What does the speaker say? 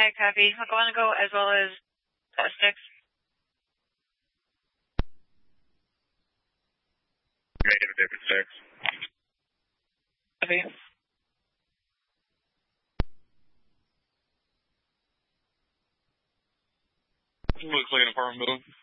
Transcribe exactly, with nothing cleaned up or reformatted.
Okay, copy. McGonigal as well as uh, Sticks. Negative, David six. Copy. Looks like an apartment building.